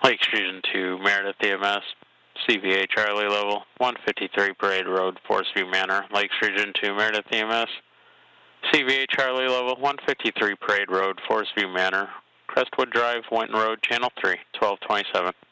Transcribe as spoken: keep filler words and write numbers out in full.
Lakes Region two, Meredith E M S, C V A Charlie level, one fifty-three Parade Road, Forest View Manor. Lakes Region two, Meredith E M S, C V A Charlie level, one fifty-three Parade Road, Forest View Manor. Crestwood Drive, Winton Road, Channel three, twelve twenty-seven.